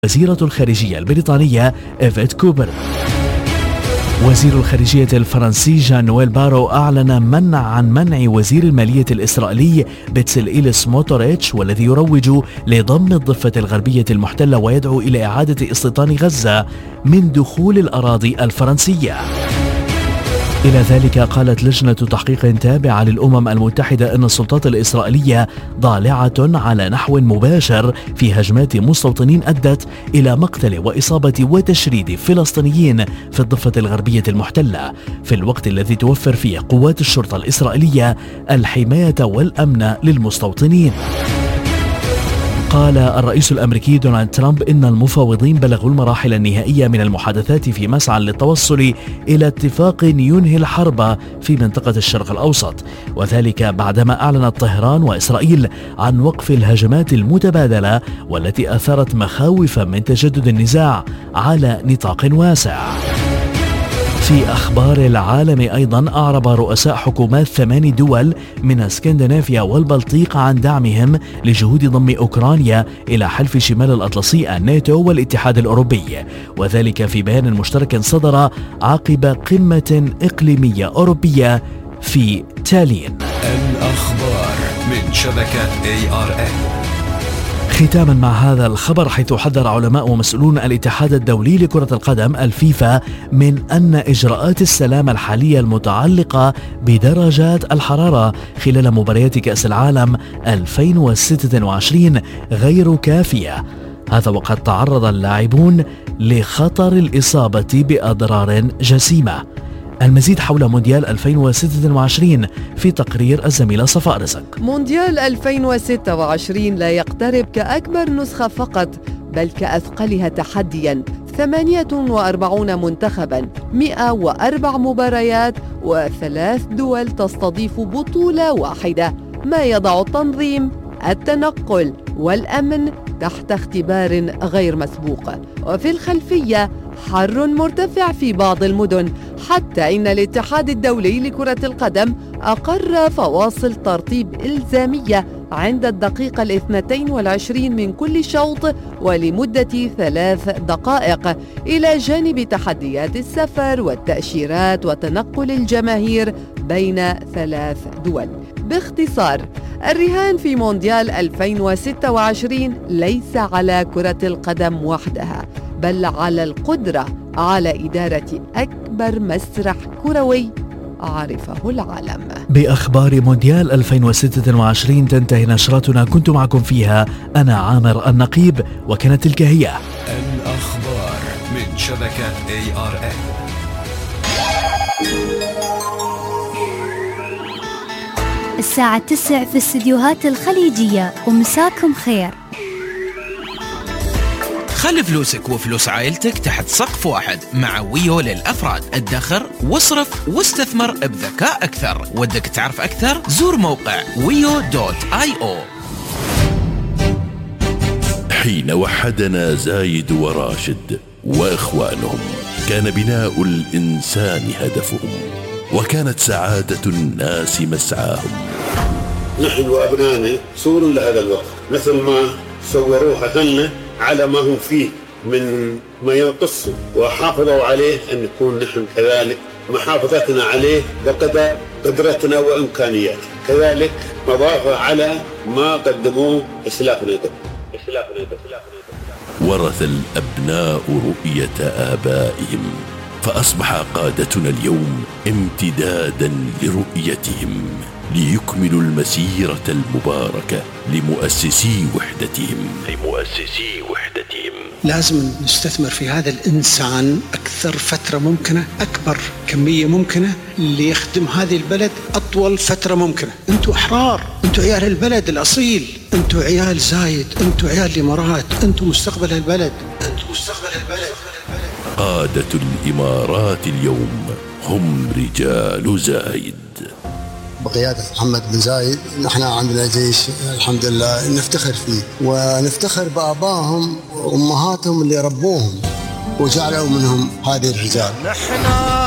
وزيرة الخارجية البريطانية إيفيت كوبر. وزير الخارجية الفرنسي جان نويل بارو أعلن منع وزير المالية الإسرائيلي بتسلئيل سموتريتش، والذي يروج لضم الضفة الغربية المحتلة ويدعو إلى إعادة استيطان غزة من دخول الأراضي الفرنسية. إلى ذلك قالت لجنة تحقيق تابعة للأمم المتحدة أن السلطات الإسرائيلية ضالعة على نحو مباشر في هجمات مستوطنين أدت إلى مقتل وإصابة وتشريد فلسطينيين في الضفة الغربية المحتلة، في الوقت الذي توفر فيه قوات الشرطة الإسرائيلية الحماية والأمن للمستوطنين. قال الرئيس الأمريكي دونالد ترامب إن المفاوضين بلغوا المراحل النهائية من المحادثات في مسعى للتوصل إلى اتفاق ينهي الحرب في منطقة الشرق الأوسط، وذلك بعدما أعلنت طهران وإسرائيل عن وقف الهجمات المتبادلة والتي أثارت مخاوفا من تجدد النزاع على نطاق واسع. في أخبار العالم أيضا أعرب رؤساء حكومات 8 دول من اسكندنافيا والبلطيق عن دعمهم لجهود ضم أوكرانيا إلى حلف شمال الأطلسي الناتو والاتحاد الأوروبي، وذلك في بيان مشترك صدر عقب قمة إقليمية أوروبية في تالين. الأخبار من شبكة ARN. ختاما مع هذا الخبر، حيث حذر علماء ومسؤولون الاتحاد الدولي لكرة القدم الفيفا من أن إجراءات السلام الحالية المتعلقة بدرجات الحرارة خلال مباريات كأس العالم 2026 غير كافية، هذا وقد تعرض اللاعبون لخطر الإصابة بأضرار جسيمة. المزيد حول مونديال 2026 في تقرير الزميلة صفاء رزق. مونديال 2026 لا يقترب كأكبر نسخة فقط، بل كأثقلها تحدياً. 48 منتخباً، 104 مباريات، و3 دول تستضيف بطولة واحدة، ما يضع التنظيم، التنقل والأمن تحت اختبار غير مسبوق. وفي الخلفية حر مرتفع في بعض المدن، حتى إن الاتحاد الدولي لكرة القدم أقر فواصل ترطيب إلزامية عند الدقيقة 22 من كل شوط ولمدة 3 دقائق، إلى جانب تحديات السفر والتأشيرات وتنقل الجماهير بين 3 دول. باختصار، الرهان في مونديال 2026 ليس على كرة القدم وحدها، بل على القدرة على إدارة أكبر مسرح كروي عرفه العالم. بأخبار مونديال 2026 تنتهي نشرتنا، كنت معكم فيها أنا عامر النقيب، وكانت تلك هي الأخبار من شبكة ARN. الساعة 9 في الاستديوهات الخليجية، ومساكم خير. خلي فلوسك وفلوس عائلتك تحت سقف واحد مع ويو للأفراد. ادخر واصرف واستثمر بذكاء أكثر. ودك تعرف أكثر؟ زور موقع wio.io. حين وحدنا زايد وراشد وإخوانهم، كان بناء الإنسان هدفهم، وكانت سعادة الناس مسعاهم. نحن وأبنائنا صور لهذا الوقت، مثل ما صوروها لنا على ما هم فيه من ما ينقصه، وحافظوا عليه أن نكون نحن كذلك محافظتنا عليه بقدر قدرتنا وإمكانياتنا، كذلك مضافة على ما قدموه إسلافنا. ورث الأبناء رؤية آبائهم، فأصبح قادتنا اليوم امتدادا لرؤيتهم، ليكملوا المسيرة المباركة لمؤسسي وحدتهم. لازم نستثمر في هذا الإنسان أكثر فترة ممكنة، أكبر كمية ممكنة، ليخدم هذه البلد أطول فترة ممكنة. أنتوا أحرار، أنتوا عيال البلد الأصيل، أنتوا عيال زايد، أنتوا عيال الإمارات، أنتوا مستقبل البلد. قادة الإمارات اليوم هم رجال زايد. بقيادة محمد بن زايد نحن عندنا جيش الحمد لله نفتخر فيه، ونفتخر بآبائهم وأمهاتهم اللي ربوهم وجعلوا منهم هذه الرجال. نحن